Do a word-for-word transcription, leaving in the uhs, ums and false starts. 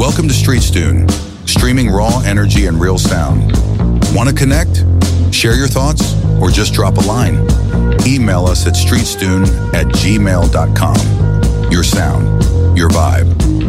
Welcome to StreetStune, streaming raw energy and real sound. Want to connect? Share your thoughts? Or just drop a line? Email us at streetstune at gmail dot com. Your sound, your vibe.